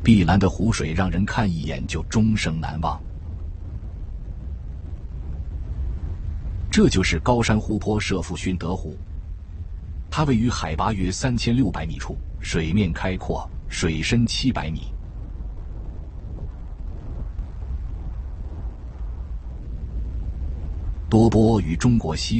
碧蓝的湖水让人看一眼就终生难忘。这就是高山湖泊舍甫逊德湖，它位于海拔约3600米处，水面开阔，水深700米。多波与中国西